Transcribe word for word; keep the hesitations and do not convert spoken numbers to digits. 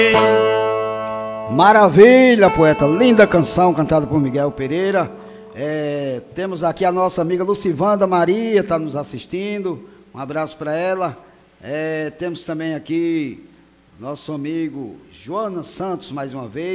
Maravilha, poeta, linda canção cantada por Miguel Pereira. É, temos aqui a nossa amiga Lucivanda Maria, está nos assistindo, um abraço para ela. É, temos também aqui nosso amigo Joana Santos, mais uma vez.